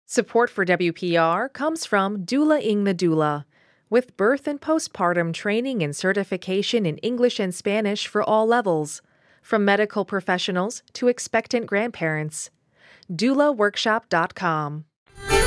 Support for WPR comes from Doula Ing the Doula, with birth and postpartum training and certification in English and Spanish for all levels, from medical professionals to expectant grandparents. DoulaWorkshop.com.